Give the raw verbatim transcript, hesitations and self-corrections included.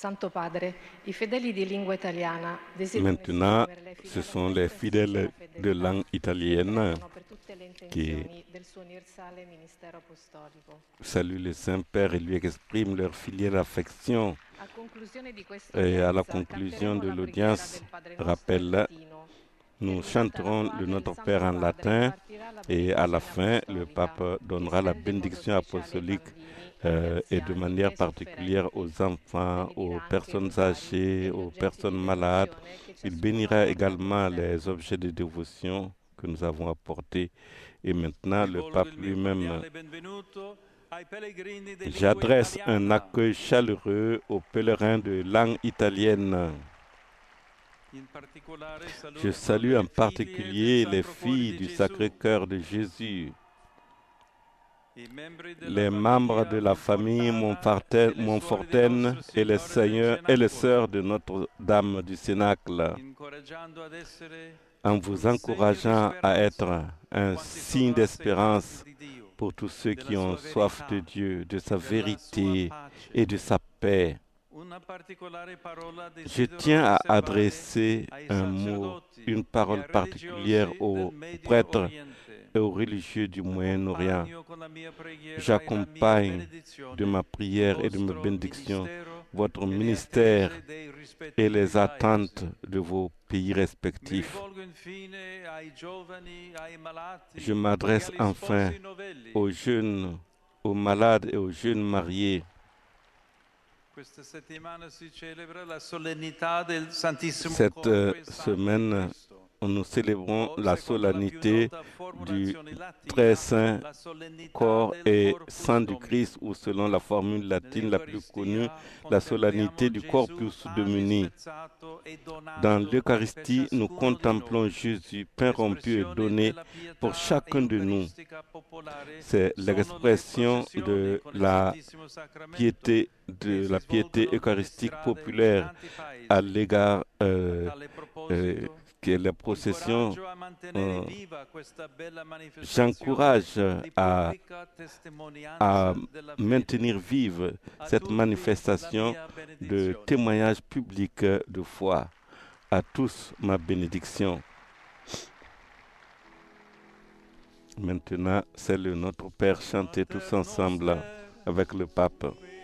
Santo Padre, i fedeli di lingua italiana desiderano Maintenant, esprimere le ce finali sont les fidèles e de fedeltà langue che italienne pregano per tutte le qui intenzioni del suo universale ministero apostolico. saluent le Saint-Père et lui expriment leur filiale affection. A conclusione di questa Et à la udienza conclusion canteremo de la preghiera l'audience, del Padre Nostro in rappel, latino, nous terminata la chanterons le quale il Notre Santo Père en Padre latin impartirà la et à la benedizione fin, le apostolica, pape che donnera la estende in modo bénédiction speciale ai apostolique bambini, agli euh, et de anziani manière e ai particulière sofferenti. aux enfants, aux Benedirà anche personnes i rosari âgées, e gli aux oggetti personnes di malades. devozione che Il ciascuno bénira ha portato également con sé. les objets de dévotion que nous avons apportés. Et maintenant, le Rivolgo pape il mio lui-même, cordiale benvenuto ai pellegrini di lingua j'adresse un italiana. accueil chaleureux aux pèlerins de langue italienne. In particolare Je saluto salue le en figlie particulier del les Sacro Cuore filles di du Gesù, Sacré-Cœur de Jésus, i membri della les membres famiglia de la famille Monfortana Montforten, e le suore di Montforten nostro et les Signore del seigneurs et les Cenacolo, sœurs de Notre-Dame du Cénacle, incoraggiando ad essere en un vous segno di encourageant à être speranza un quanti signe sono d'espérance assediati di Dio, pour tous ceux qui della ont sua soif de verità, Dieu, de sa della vérité sua pace. et de sa paix. Una particolare parola Je desidero tiens à riservare adresser ai un mot, sacerdoti une e parole ai particulière religiosi aux del Medio prêtres Oriente. et aux religieux du Moyen-Orient. Accompagno con la mia preghiera e la mia J'accompagne benedizione de ma prière et de ma vostro bénédiction ministero votre e le ministère attese dei et rispettivi les attentes paesi. de vos pays Mi respectifs. rivolgo infine ai giovani, ai malati Je e m'adresse agli enfin sposi novelli. aux jeunes, aux malades et aux jeunes mariés. Questa settimana si celebra la solennità del Santissimo Cette Corpo euh, e Sangue di semaine, Cristo. nous célébrons O, la secondo la più solennité nota du formulazione latina, très saint la solennità corps del et Corpus sang du Domini. Christ, ou selon la formule latine la plus connue, Nell'Eucaristia la solennité du contempliamo Corpus Gesù Domini. spezzato e donato Dans per l'Eucharistie, nous ciascuno di contemplons noi. Jésus, pain rompu et L'espressione donné della pietà pour chacun de nous. eucaristica popolare C'est sono le l'expression processioni de con il la Santissimo Sacramento piété, che de si la piété svolgono nelle eucharistique strade populaire in tanti paesi. à l'égard euh, A tale euh, proposito, que les processions. incoraggio a mantenere euh, viva questa bella manifestazione J'encourage di à, pubblica testimonianza à della fede. maintenir vive A cette tutti manifestation la mia de benedizione. témoignage public de foi. À tous, ma bénédiction. Maintenant, c'est le Notre Père chanté tous ensemble avec le pape.